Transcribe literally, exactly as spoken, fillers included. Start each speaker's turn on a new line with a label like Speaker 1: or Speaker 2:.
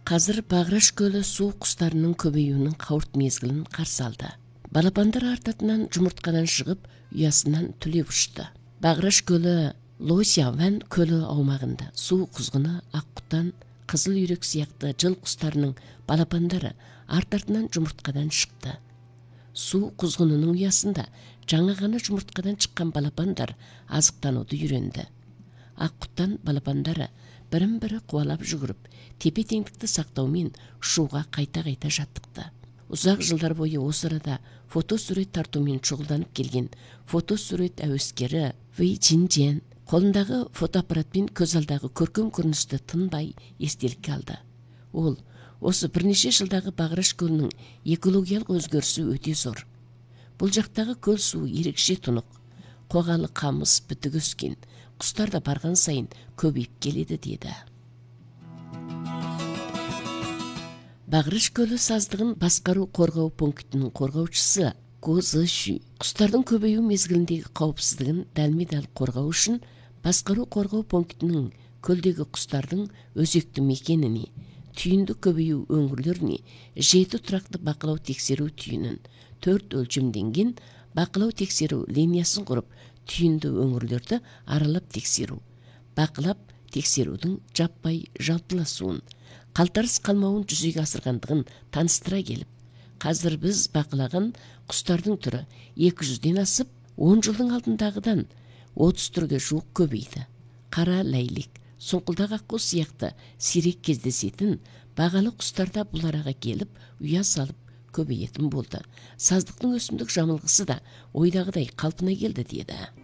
Speaker 1: Қазір Бағраш көлі су құстарының көбеюінің қауырт мезгілін қарсы алды. Балапандар артатынан жұмыртқадан шығып, ұясынан түлеп ұшты. Бағраш көлі Лосяван көлі аумағында су құзғыны, аққұтан, қызыл үйрек сияқты жыл құстарының балапандары артартынан жұмыртқадан шықты. Су құзғынының ұясында жаңа ғана жұмыртқадан шыққан балапандар азықтануды үйренді. Аққұтан балапандары бірін-бірі қуалап жүгіріп, тепе-теңдікті сақтаумен ұшуға қайта-қайта жаттықты. Ұзақ жылдар бойы осы арада фотосурет тартумен шұғылданып келген фотосурет әуескері Вэй Чинжен қолындағы фотоаппаратпен көз алдағы көркем көріністі тынбай естелікке алды. Ол осы бірнеше жылдағы Бағраш көлінің экологиялық өзгерісі өте зор. Бұл жақтағы көл суы ерекше тұнық, қоғалы қамыс бітік өскен, құстар да барған сайын көбейіп келеді деді. Бағраш көлі саздығын басқару қорғау пунктінің қорғаушысы Го Зыши құстардың көбею мезгіліндегі қауіпсіздігін дәлме-дәл қорғау үшін басқару қорғау пунктінің көлдегі құстардың өзекті мекеніне, түйінді көбею өңірлеріне жеті тұрақты бақылау тексеру түйінін, төрт өлшемденген бақылау тексеру линиясын құрып, түйінді өңірлерді аралап тексеру, бақылап тексерудің жаппай жалпыласуын, қалтарыс қалмауын жүзеге асырғандығын таныстыра келіп, қазір біз бақылаған құстардың түрі екі жүзден асып, он жылдың алдындағыдан отыз түрге жуық көбейді. Қара ләйлек, сұңқылдақ аққу сияқты сирек кездесетін бағалы құстарда бұл араға келіп, ұя салып көбейетін болды. Саздықтың өсімдік жамылғысы да ойдағыдай қалпына келді деді.